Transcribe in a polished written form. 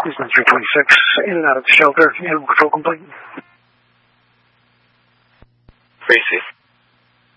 Houston 326, in and out of the shelter, animal control complete. Tracy.